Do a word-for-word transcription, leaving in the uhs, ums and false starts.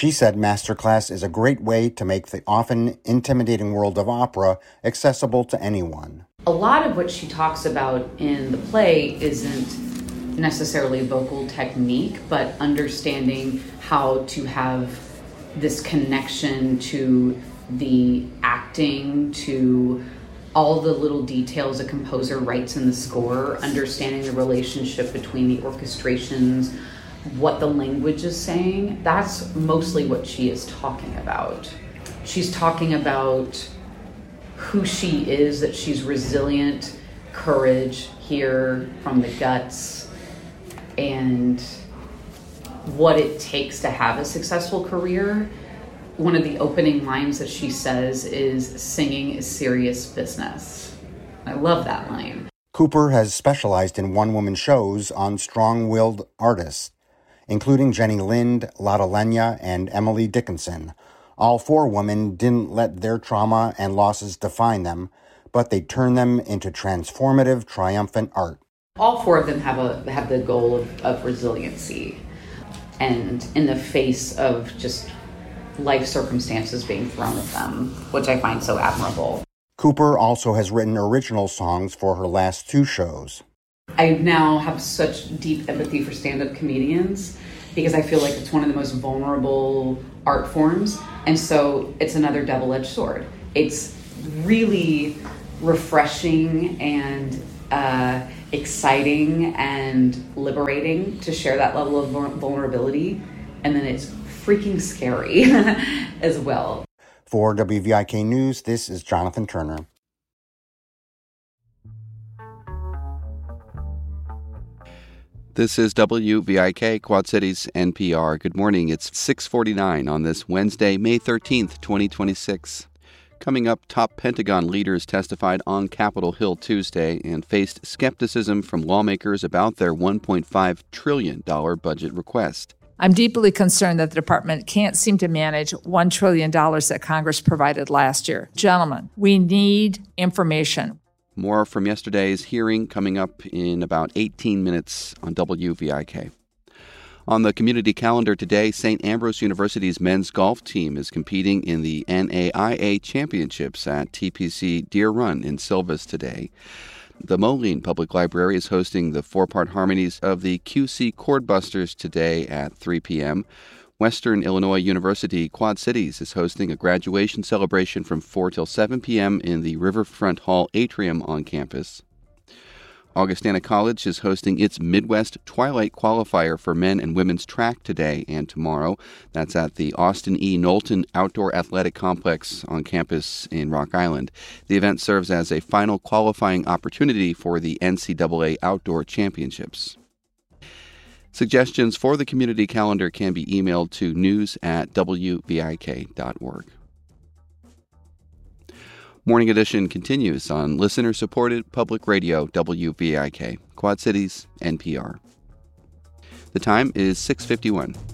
She said Masterclass is a great way to make the often intimidating world of opera accessible to anyone. A lot of what she talks about in the play isn't necessarily vocal technique, but understanding how to have this connection to the acting, to all the little details a composer writes in the score, understanding the relationship between the orchestrations, what the language is saying. That's mostly what she is talking about. She's talking about who she is, that she's resilient, courage here from the guts, and what it takes to have a successful career. One of the opening lines that she says is, "Singing is serious business." I love that line. Cooper has specialized in one-woman shows on strong-willed artists, including Jenny Lind, Lotte Lenya, and Emily Dickinson. All four women didn't let their trauma and losses define them, but they turned them into transformative, triumphant art. All four of them have a have the goal of, of resiliency, and in the face of just life circumstances being thrown at them, which I find so admirable. Cooper also has written original songs for her last two shows. I now have such deep empathy for stand-up comedians because I feel like it's one of the most vulnerable art forms. And so it's another double-edged sword. It's really refreshing and uh, exciting and liberating to share that level of vulnerability. And then it's freaking scary as well. For W V I K News, this is Jonathan Turner. This is W V I K, Quad Cities, N P R. Good morning. It's six forty-nine on this Wednesday, May thirteenth, twenty twenty-six. Coming up, top Pentagon leaders testified on Capitol Hill Tuesday and faced skepticism from lawmakers about their one point five trillion dollars budget request. I'm deeply concerned that the department can't seem to manage one trillion dollars that Congress provided last year. Gentlemen, we need information. More from yesterday's hearing coming up in about eighteen minutes on W V I K. On the community calendar today, Saint Ambrose University's men's golf team is competing in the N A I A Championships at T P C Deer Run in Silvis today. The Moline Public Library is hosting the four-part harmonies of the Q C Chordbusters today at three p.m. Western Illinois University Quad Cities is hosting a graduation celebration from four till seven p.m. in the Riverfront Hall atrium on campus. Augustana College is hosting its Midwest Twilight Qualifier for men and women's track today and tomorrow. That's at the Austin E. Knowlton Outdoor Athletic Complex on campus in Rock Island. The event serves as a final qualifying opportunity for the N C double A Outdoor Championships. Suggestions for the community calendar can be emailed to news at w v i k dot org. Morning Edition continues on listener-supported public radio W V I K, Quad Cities, N P R. The time is six fifty-one.